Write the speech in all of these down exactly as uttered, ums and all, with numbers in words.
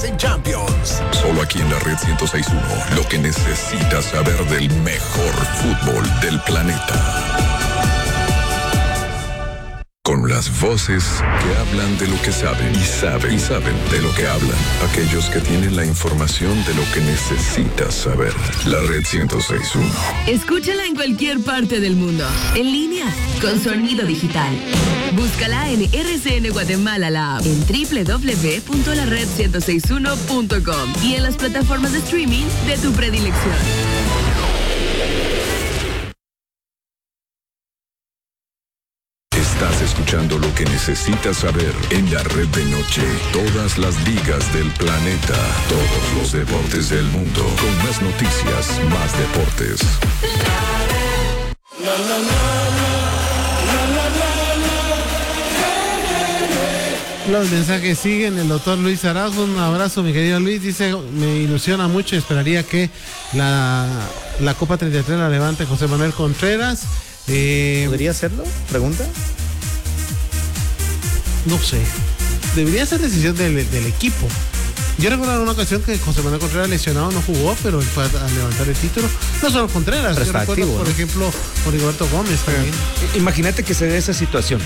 en Champions. Solo aquí en la Red ciento seis punto uno, lo que necesitas saber del mejor fútbol del planeta. Con las voces que hablan de lo que saben y saben y saben de lo que hablan. Aquellos que tienen la información de lo que necesitas saber. La Red ciento seis punto uno. Escúchala en cualquier parte del mundo. En línea, con sonido digital. Búscala en R C N Guatemala la app, en doble u doble u doble u punto la red ciento sesenta y uno punto com y en las plataformas de streaming de tu predilección. Estás escuchando lo que necesitas saber en la red de noche. Todas las ligas del planeta, todos los deportes del mundo. Con más noticias, más deportes. Los mensajes siguen. El doctor Luis Araujo, un abrazo, mi querido Luis. Dice, me ilusiona mucho y esperaría que la, la Copa treinta y tres la levante José Manuel Contreras. Eh, ¿Podría hacerlo? ¿Pregunta? No sé. Debería ser decisión del, del equipo. Yo recuerdo en una ocasión que José Manuel Contreras lesionado no jugó, pero él fue a, a levantar el título. No solo Contreras, yo recuerdo, activo, por ¿no? ejemplo, por Rigoberto Gómez también. Imagínate que se dé esa situación.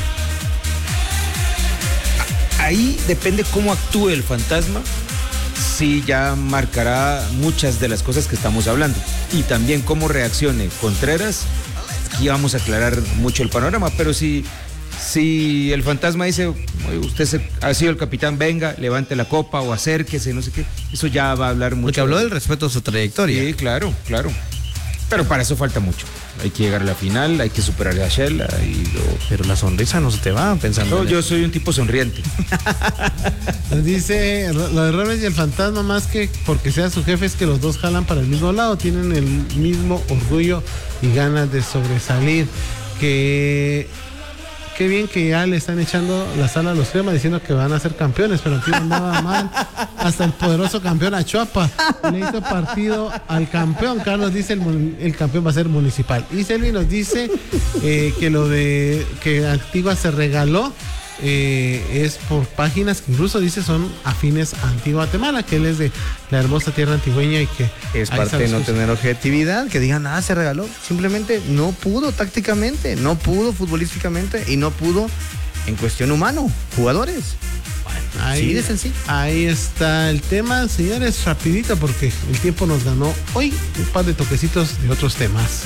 Ahí depende cómo actúe el fantasma, si ya marcará muchas de las cosas que estamos hablando. Y también cómo reaccione Contreras. Aquí vamos a aclarar mucho el panorama, pero si, si el fantasma dice, usted se, ha sido el capitán, venga, levante la copa o acérquese, no sé qué, eso ya va a hablar mucho. Porque habló del respeto a su trayectoria. Sí, claro, claro. Pero para eso falta mucho. Hay que llegar a la final, hay que superar a Shela y lo... Pero la sonrisa no se te va pensando. No, yo soy un tipo sonriente. Nos dice, lo de Robles y el fantasma, más que porque sea su jefe, es que los dos jalan para el mismo lado, tienen el mismo orgullo y ganas de sobresalir. Que qué bien que ya le están echando la sal a los cremas diciendo que van a ser campeones, pero aquí no andaba mal. Hasta el poderoso campeón Achuapa le hizo partido al campeón. Carlos dice el, el campeón va a ser Municipal. Y Selvi nos dice eh, que lo de que Antigua se regaló eh, es por páginas que incluso dice son afines a Antigua Guatemala, que él es de la hermosa tierra antigüeña y que es parte de no sus... tener objetividad, que digan, ah, se regaló. Simplemente no pudo tácticamente, no pudo futbolísticamente y no pudo en cuestión humano, jugadores. Ahí, sí, de sencillo. Ahí está el tema, señores, rapidito porque el tiempo nos ganó hoy. Un par de toquecitos de otros temas.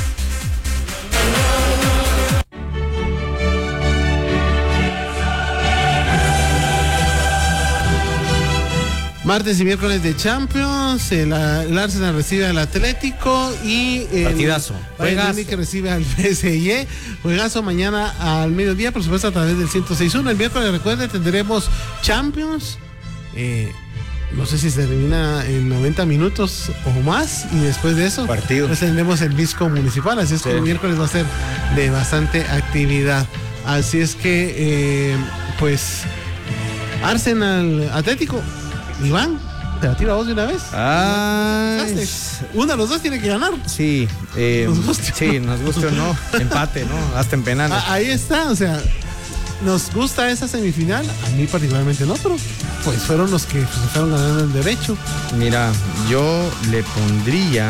Martes y miércoles de Champions, el, el Arsenal recibe al Atlético y el partidazo. Bayern Múnich que recibe al P S G. Juegazo mañana al mediodía, por supuesto a través del ciento seis punto uno. El miércoles, recuerden, tendremos Champions. Eh, no sé si se termina en noventa minutos o más y después de eso partido. Pues tendremos el Visco Municipal, así es sí. que el miércoles va a ser de bastante actividad. Así es que, eh, pues, Arsenal Atlético. Iván, ¿te la tiro a vos de una vez? Ay, uno de los dos tiene que ganar. Sí, eh, nos guste, sí, nos guste o no, empate, ¿no? Hasta en penales. Ah, ahí está, o sea, nos gusta esa semifinal, a mí particularmente no, pero pues fueron los que pues, fueron ganando el derecho. Mira, yo le pondría...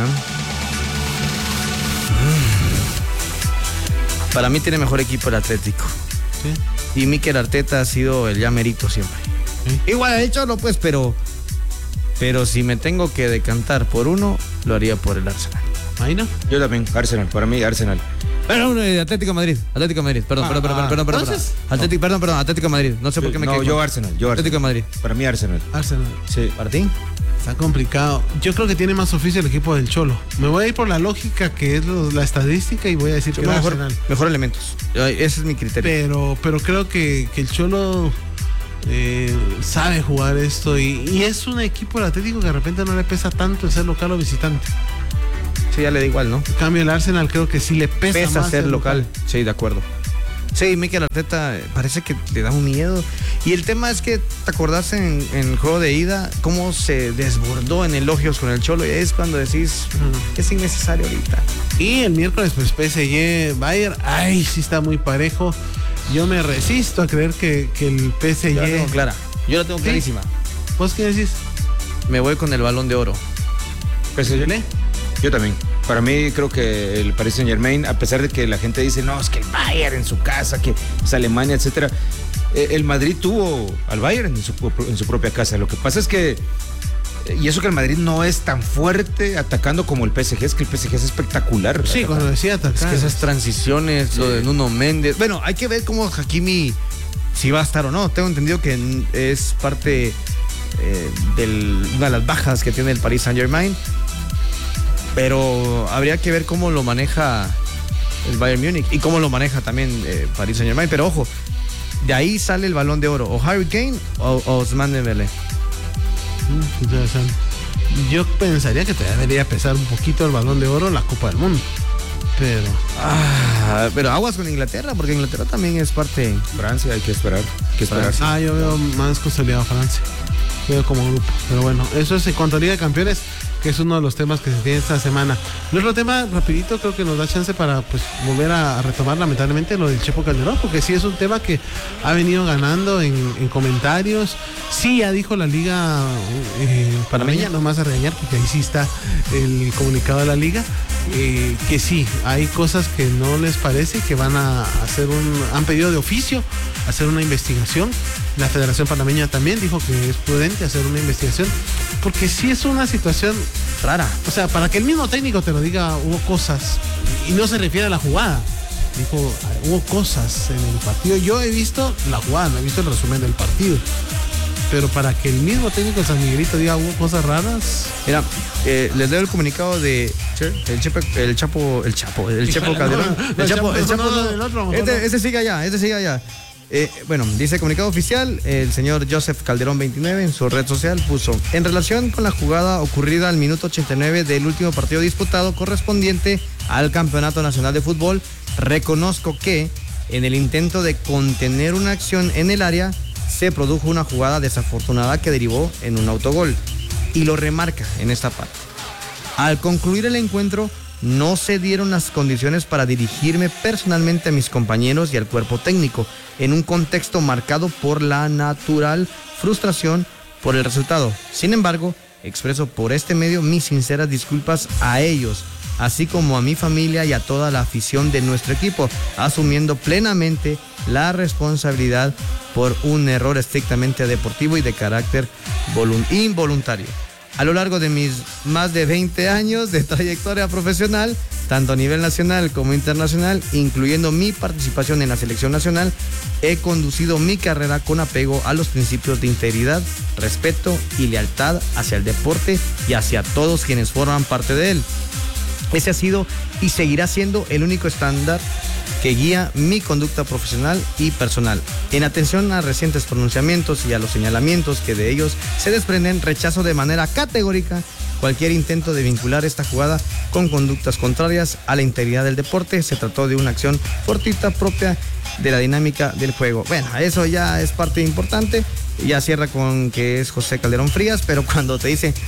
Para mí tiene mejor equipo el Atlético. Sí. Y Mikel Arteta ha sido el ya merito siempre. ¿Sí? Igual ha hecho, no pues, pero pero si me tengo que decantar por uno, lo haría por el Arsenal. ¿Ahí no? Yo también, Arsenal, para mí Arsenal. Perdón, Atlético de Madrid, Atlético de Madrid, perdón, ah, perdón, perdón, ah, perdón, perdón, perdón. Atlético, no. perdón, perdón, Atlético de Madrid, no sé por qué me no, quedo. No, yo Arsenal, yo Arsenal. Atlético de Madrid. Para mí Arsenal. Arsenal. Sí. ¿Para ti? Está complicado. Yo creo que tiene más oficio el equipo del Cholo. Me voy a ir por la lógica que es lo, la estadística y voy a decir yo que mejor, Arsenal. Mejor elementos. Ese es mi criterio. Pero, pero creo que, que el Cholo eh, sabe jugar esto y, y es un equipo del Atlético que de repente no le pesa tanto el ser local o visitante. Sí, ya le da igual, ¿no? En cambio el Arsenal creo que sí le pesa, pesa más ser local. local. Sí, de acuerdo. Sí, Mikel Arteta parece que le da un miedo. Y el tema es que, ¿te acordás en, en el juego de ida cómo se desbordó en elogios con el Cholo? Y es cuando decís, uh-huh. es innecesario ahorita. Y el miércoles, pues P S G Bayern, ay, sí está muy parejo. Yo me resisto a creer que, que el P S G... Yo la tengo clara, yo la tengo ¿Sí? clarísima. ¿Vos qué decís? me voy con el Balón de Oro. P S G. Yo también. Para mí creo que el Paris Saint Germain, a pesar de que la gente dice, no, es que el Bayern en su casa, que es Alemania, etcétera, eh, el Madrid tuvo al Bayern en su, en su propia casa. Lo que pasa es que, y eso que el Madrid no es tan fuerte atacando como el P S G, es que el P S G es espectacular. Sí, atacar. cuando decía atacar. Es que esas transiciones, sí. Lo de Nuno Méndez. Bueno, hay que ver cómo Hakimi, si va a estar o no. Tengo entendido que es parte eh, de una de las bajas que tiene el Paris Saint Germain. Pero habría que ver cómo lo maneja el Bayern Múnich y cómo lo maneja también eh, Paris Saint Germain. Pero ojo, de ahí sale el Balón de Oro, o Harry Kane o, o Ousmane Dembélé. Mm, interesante. Yo pensaría que todavía debería pesar un poquito el Balón de Oro la Copa del Mundo. Pero ah, pero aguas con Inglaterra, porque Inglaterra también es parte. Francia, hay que esperar. Hay que esperar. Ah, yo veo más consolidado a Francia. Veo como grupo. Pero bueno, eso es en cuanto a Liga de Campeones, que es uno de los temas que se tiene esta semana. El otro tema, rapidito, creo que nos da chance para pues volver a, a retomar lamentablemente lo del Chepo Calderón, porque sí es un tema que ha venido ganando en, en comentarios. Sí, ya dijo la Liga eh, Panameña, no más a regañar, porque ahí sí está el comunicado de la Liga, eh, que sí, hay cosas que no les parece, que van a hacer un, han pedido de oficio hacer una investigación. La Federación Panameña también dijo que es prudente hacer una investigación, porque sí es una situación rara. O sea, para que el mismo técnico te lo diga, hubo cosas, y no se refiere a la jugada. Dijo, hubo cosas en el partido. Yo he visto la jugada, no he visto el resumen del partido. Pero para que el mismo técnico de San Miguelito diga, hubo cosas raras. Mira, eh, les leo el comunicado de el, Chepe, el Chapo, el Chapo, el Chepo Calderón. El Chapo, el Chapo, del otro. Este, este sigue allá, este sigue allá. Eh, bueno, dice comunicado oficial, el señor Joseph Calderón veintinueve en su red social puso: en relación con la jugada ocurrida al minuto ochenta y nueve del último partido disputado correspondiente al Campeonato Nacional de Fútbol, reconozco que en el intento de contener una acción en el área se produjo una jugada desafortunada que derivó en un autogol, y lo remarca en esta parte. Al concluir el encuentro no se dieron las condiciones para dirigirme personalmente a mis compañeros y al cuerpo técnico, en un contexto marcado por la natural frustración por el resultado. Sin embargo, expreso por este medio mis sinceras disculpas a ellos, así como a mi familia y a toda la afición de nuestro equipo, asumiendo plenamente la responsabilidad por un error estrictamente deportivo y de carácter involuntario. A lo largo de mis más de veinte años de trayectoria profesional, tanto a nivel nacional como internacional, incluyendo mi participación en la selección nacional, he conducido mi carrera con apego a los principios de integridad, respeto y lealtad hacia el deporte y hacia todos quienes forman parte de él. Ese ha sido y seguirá siendo el único estándar que guía mi conducta profesional y personal. En atención a recientes pronunciamientos y a los señalamientos que de ellos se desprenden, rechazo de manera categórica cualquier intento de vincular esta jugada con conductas contrarias a la integridad del deporte. Se trató de una acción fortuita propia de la dinámica del juego. Bueno, eso ya es parte importante. Ya cierra con que es José Calderón Frías, pero cuando te dice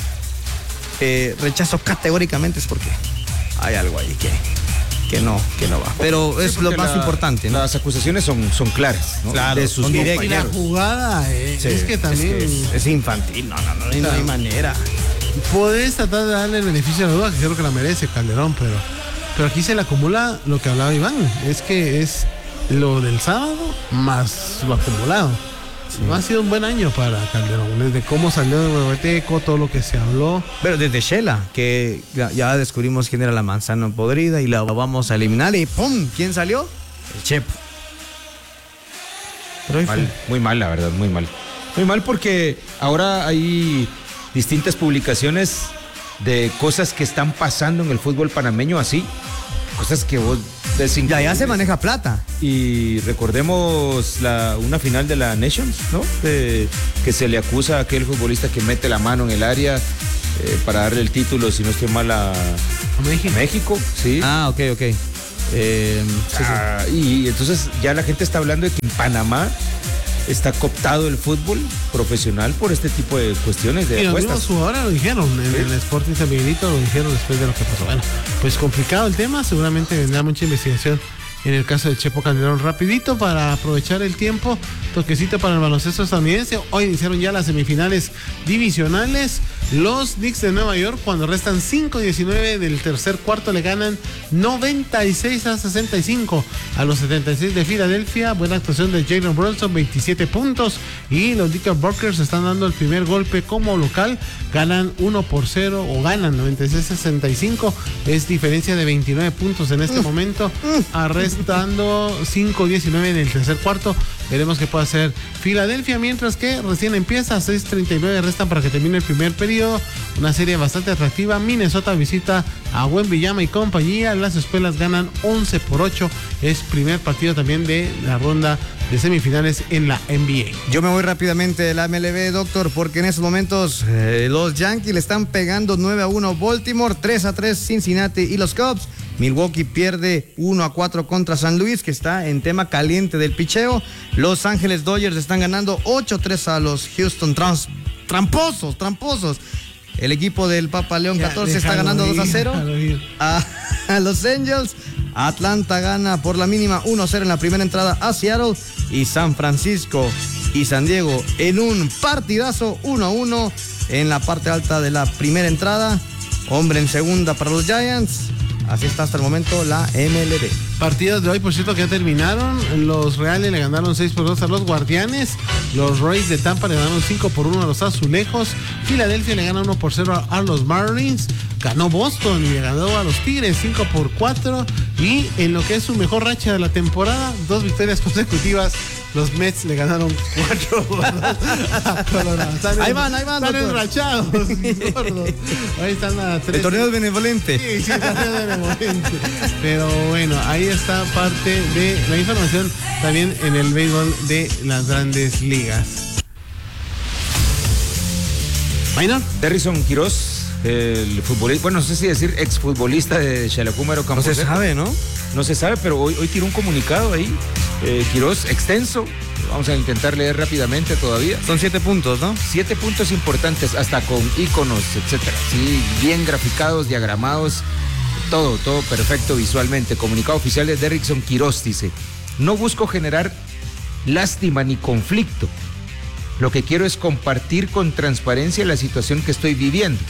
eh, rechazo categóricamente es porque hay algo ahí que... que no, que no va. Pero es sí, lo más la, importante, ¿no? Las acusaciones son, son claras, ¿no? Claro, de sus son compañeros. Y la jugada eh, sí, es que también... Es, que es, es infantil, no, no, no, no, no hay manera. Puedes tratar de darle el beneficio de la duda, que creo que la merece Calderón, pero, pero aquí se le acumula lo que hablaba Iván, es que es lo del sábado más lo acumulado. Sí. No ha sido un buen año para Calderón, desde cómo salió de Huehueteco, todo lo que se habló. Pero desde Shela, que ya, ya descubrimos quién era la manzana podrida y la vamos a eliminar y ¡pum! ¿Quién salió? El Chepo. Pero mal, muy mal, la verdad, muy mal. Muy mal porque ahora hay distintas publicaciones de cosas que están pasando en el fútbol panameño así. Cosas que vos... Ya, ya se maneja plata. Y recordemos la, una final de la Nations, ¿no? De, que se le acusa a aquel futbolista que mete la mano en el área eh, para darle el título, si no estoy mal, a, a México. México, sí. Ah, ok, ok. Eh, sí, ah, sí. Y entonces ya la gente está hablando de que en Panamá está cooptado el fútbol profesional por este tipo de cuestiones de y apuestas. Los jugadores lo dijeron, en ¿sí? el Sporting San Miguelito lo dijeron después de lo que pasó. Bueno, pues complicado el tema, seguramente vendrá mucha investigación En el caso de Chepo Calderón, rapidito para aprovechar el tiempo, toquecito para el baloncesto estadounidense. Hoy iniciaron ya las semifinales divisionales. Los Knicks de Nueva York, cuando restan cinco diecinueve del tercer cuarto, le ganan noventa y seis a sesenta y cinco a los setenta y seis de Filadelfia. Buena actuación de Jalen Brunson, veintisiete puntos. Y los Knickerbockers están dando el primer golpe como local. Ganan uno por cero o ganan noventa y seis a sesenta y cinco. Es diferencia de veintinueve puntos en este momento. Arrestando cinco diecinueve en el tercer cuarto. Veremos qué puede hacer Filadelfia, mientras que recién empieza, seis treinta y nueve restan para que termine el primer periodo. Una serie bastante atractiva. Minnesota visita a Wembanyama y compañía. Las espuelas ganan once por ocho. Es primer partido también de la ronda de semifinales en la N B A. Yo me voy rápidamente de la M L B, doctor, porque en estos momentos eh, los Yankees le están pegando nueve a uno Baltimore, tres a tres Cincinnati y los Cubs. Milwaukee pierde uno a cuatro contra San Luis, que está en tema caliente del picheo. Los Ángeles Dodgers están ganando ocho a tres a los Houston Trans, Tramposos, tramposos. El equipo del Papa León catorce está ganando dos a cero a, a los Angels. Atlanta gana por la mínima uno a cero en la primera entrada a Seattle. Y San Francisco y San Diego en un partidazo uno a uno en la parte alta de la primera entrada. Hombre en segunda para los Giants. Así está hasta el momento la M L B. Partidos de hoy, por cierto, que ya terminaron. Los Reales le ganaron seis por dos a los Guardianes. Los Rays de Tampa le ganaron cinco por uno a los Azulejos. Filadelfia le gana uno por cero a los Marlins. Ganó Boston y le ganó a los Tigres cinco por cuatro. Y en lo que es su mejor racha de la temporada, dos victorias consecutivas, los Mets le ganaron cuatro por dos a Colorado. Están Ahí en, van, ahí van, Están doctor. enrachados, gordos. Ahí están a tres. El torneo es benevolente. Sí, sí, el torneo es benevolente. Pero bueno, ahí está parte de la información también en el béisbol de las grandes ligas. Minor. Derrison Quiroz, el futbolista, bueno, no sé si decir exfutbolista de Xalacúmaro, No se sabe, ¿no? No se sabe, pero hoy, hoy tiró un comunicado ahí, eh, Quiroz, extenso. Vamos a intentar leer rápidamente todavía. Son siete puntos, ¿no? Siete puntos importantes, hasta con iconos, etcétera. Sí, bien graficados, diagramados, todo, todo perfecto visualmente. Comunicado oficial de Derrison Quiroz dice: no busco generar lástima ni conflicto. Lo que quiero es compartir con transparencia la situación que estoy viviendo.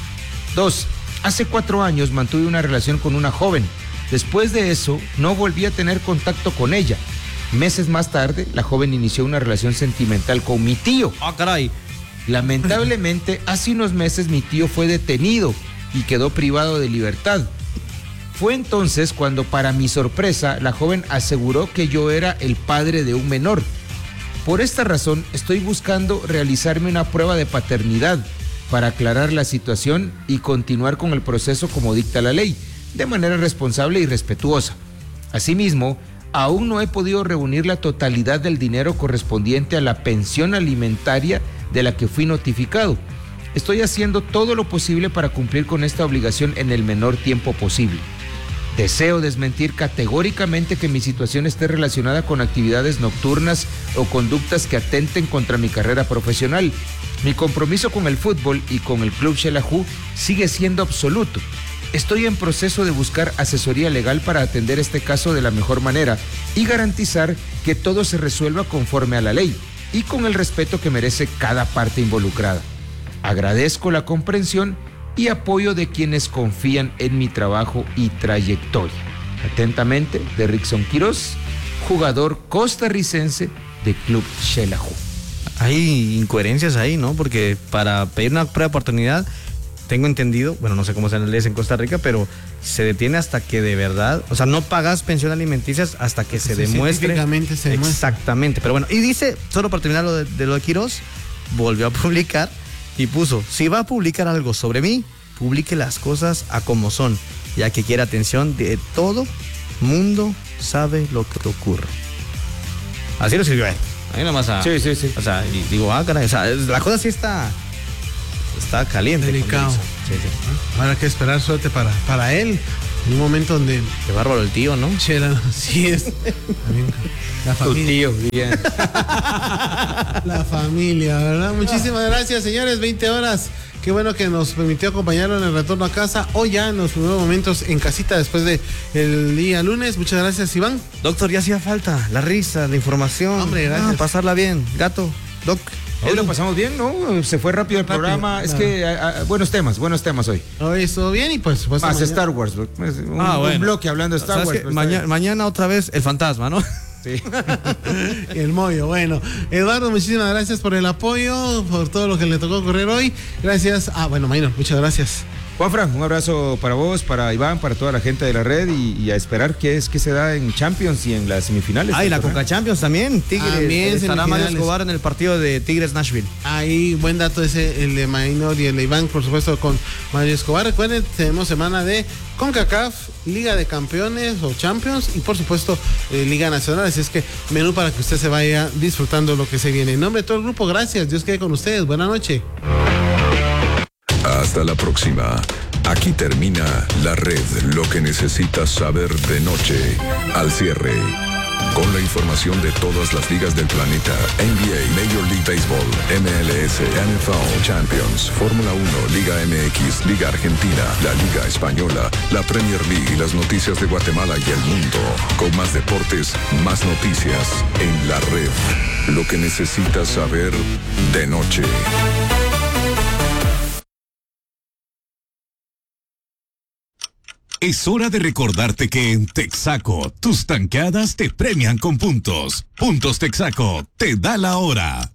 Dos, hace cuatro años mantuve una relación con una joven. Después de eso, no volví a tener contacto con ella. Meses más tarde, la joven inició una relación sentimental con mi tío. Ah, caray. Lamentablemente, hace unos meses mi tío fue detenido y quedó privado de libertad. Fue entonces cuando, para mi sorpresa, la joven aseguró que yo era el padre de un menor. Por esta razón, estoy buscando realizarme una prueba de paternidad para aclarar la situación y continuar con el proceso como dicta la ley, de manera responsable y respetuosa. Asimismo, aún no he podido reunir la totalidad del dinero correspondiente a la pensión alimentaria de la que fui notificado. Estoy haciendo todo lo posible para cumplir con esta obligación en el menor tiempo posible. Deseo desmentir categóricamente que mi situación esté relacionada con actividades nocturnas o conductas que atenten contra mi carrera profesional. Mi compromiso con el fútbol y con el Club Xelajú sigue siendo absoluto. Estoy en proceso de buscar asesoría legal para atender este caso de la mejor manera y garantizar que todo se resuelva conforme a la ley y con el respeto que merece cada parte involucrada. Agradezco la comprensión y apoyo de quienes confían en mi trabajo y trayectoria. Atentamente, Derrison Quiroz, jugador costarricense de Club Xelajú. Hay incoherencias ahí, ¿no? Porque para pedir una prueba de oportunidad, tengo entendido, bueno, no sé cómo se leyes en Costa Rica, pero se detiene hasta que de verdad, o sea, no pagas pensión alimenticias hasta que se Sí, demuestre. científicamente se demuestra. Exactamente, pero bueno, y dice, solo para terminar lo de, de lo de Quiroz, volvió a publicar y puso: si va a publicar algo sobre mí, publique las cosas a como son, ya que quiere atención de todo mundo, sabe lo que ocurre. Así lo escribió él. Ahí nomás a, Sí, sí, sí. O sea, y digo, ah, caray, o sea, la cosa sí está, está caliente. Delicado. Sí, sí. Habrá que esperar suerte para, para él. en un momento donde... Qué bárbaro el tío, ¿no? Chela, sí es. También la Tu familia. tío, bien. La familia, ¿verdad? Muchísimas gracias, señores. veinte horas. Qué bueno que nos permitió acompañarlo en el retorno a casa o ya en los primeros momentos en casita después de el día lunes. Muchas gracias, Iván. Doctor, ya hacía falta la risa, la información. Hombre, gracias. Ah, pasarla bien. Gato, Doc. Hoy lo pasamos bien, ¿no? Se fue rápido el Rápido, programa. Es claro. que a, a, buenos temas, buenos temas hoy. Hoy estuvo bien y pues... pues Más mañana- Star Wars. Un, Ah, bueno. un bloque hablando de Star ¿Sabes Wars. qué? pero está Maña- bien. mañana otra vez el fantasma, ¿no? Sí. El mollo, bueno. Eduardo, muchísimas gracias por el apoyo, por todo lo que le tocó correr hoy. Gracias. Ah, bueno, Maynor, muchas gracias. Juanfran, un abrazo para vos, para Iván, para toda la gente de la red y, y a esperar qué es que se da en Champions y en las semifinales. Ah, y la ¿no? Conca Champions también. Tigres. También Estará Mario semifinales. Escobar en el partido de Tigres Nashville. Ahí, buen dato ese, el de Maynor y el de Iván, por supuesto, con Mario Escobar. Recuerden, tenemos semana de CONCACAF, Liga de Campeones o Champions y, por supuesto, eh, Liga Nacional. Así es que menú para que usted se vaya disfrutando lo que se viene. En nombre de todo el grupo, gracias. Dios quede con ustedes. Buenas noches. Hasta la próxima. Aquí termina La Red, lo que necesitas saber de noche. Al cierre, con la información de todas las ligas del planeta: N B A, Major League Baseball, M L S, N F L, Champions, Fórmula uno, Liga M X, Liga Argentina, la Liga Española, la Premier League y las noticias de Guatemala y el mundo. Con más deportes, más noticias en La Red, lo que necesitas saber de noche. Es hora de recordarte que en Texaco, tus tanqueadas te premian con puntos. Puntos Texaco, te da la hora.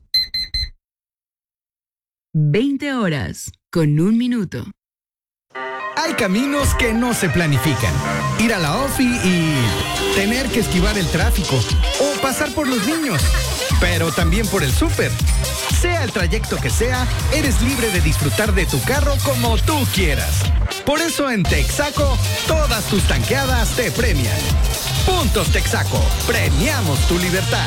veinte horas con un minuto. Hay caminos que no se planifican. Ir a la ofi y tener que esquivar el tráfico o pasar por los niños, pero también por el súper. Sea el trayecto que sea, eres libre de disfrutar de tu carro como tú quieras. Por eso en Texaco, todas tus tanqueadas te premian. Puntos Texaco, premiamos tu libertad.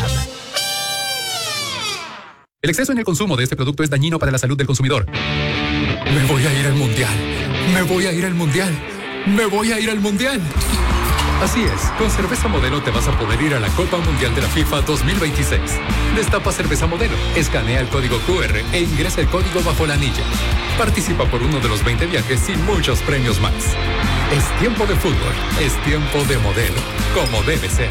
El exceso en el consumo de este producto es dañino para la salud del consumidor. Me voy a ir al mundial. Me voy a ir al mundial. Me voy a ir al mundial. Así es, con Cerveza Modelo te vas a poder ir a la Copa Mundial de la FIFA dos mil veintiséis. Destapa Cerveza Modelo, escanea el código Q R e ingresa el código bajo la anilla. Participa por uno de los veinte viajes y muchos premios más. Es tiempo de fútbol, es tiempo de Modelo, como debe ser.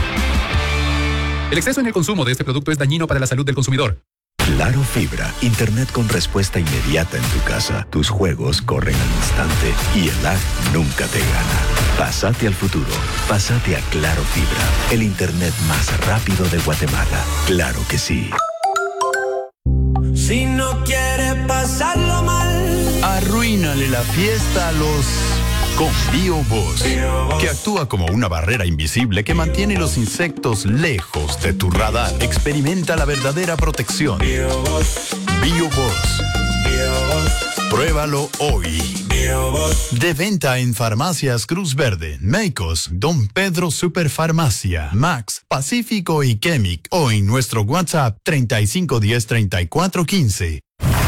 El exceso en el consumo de este producto es dañino para la salud del consumidor. Claro Fibra, internet con respuesta inmediata en tu casa. Tus juegos corren al instante y el lag nunca te gana. Pásate al futuro. Pásate a Claro Fibra, el internet más rápido de Guatemala. Claro que sí. Si no quiere pasarlo mal, arruínale la fiesta a los... Con BioBoss, que actúa como una barrera invisible que mantiene los insectos lejos de tu radar. Experimenta la verdadera protección. BioBoss. Pruébalo hoy. De venta en farmacias Cruz Verde, Meicos, Don Pedro Superfarmacia, Max, Pacífico y Chemic, o en nuestro WhatsApp treinta y cinco diez treinta y cuatro quince.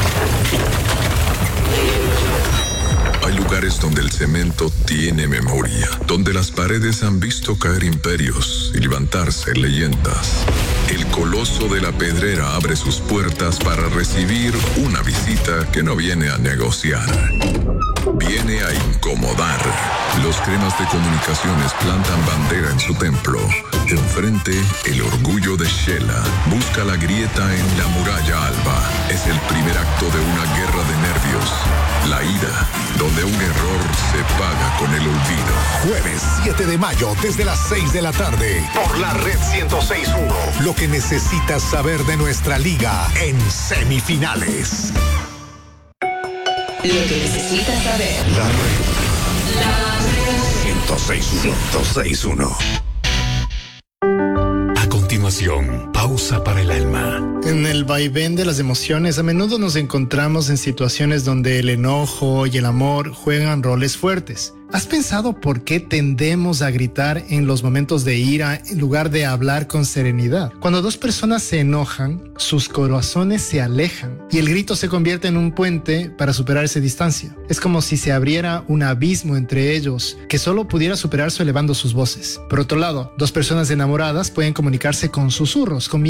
Hay lugares donde el cemento tiene memoria, donde las paredes han visto caer imperios y levantarse leyendas. El Coloso de la Pedrera abre sus puertas para recibir una visita que no viene a negociar, viene a incomodar. Los cremas de comunicaciones plantan bandera en su templo. Enfrente, el orgullo de Shela busca la grieta en la muralla alba. Es el primer acto de una guerra de nervios. La ira, donde un error se paga con el olvido. Jueves siete de mayo, desde las seis de la tarde, por la Red ciento seis punto uno. Lo que necesitas saber de nuestra liga en semifinales. Lo que necesitas saber. La Red. La Red. ciento seis punto uno. A continuación, pausa para el alma. En el vaivén de las emociones, a menudo nos encontramos en situaciones donde el enojo y el amor juegan roles fuertes. ¿Has pensado por qué tendemos a gritar en los momentos de ira en lugar de hablar con serenidad? Cuando dos personas se enojan, sus corazones se alejan y el grito se convierte en un puente para superar esa distancia. Es como si se abriera un abismo entre ellos que solo pudiera superarse elevando sus voces. Por otro lado, dos personas enamoradas pueden comunicarse con susurros, con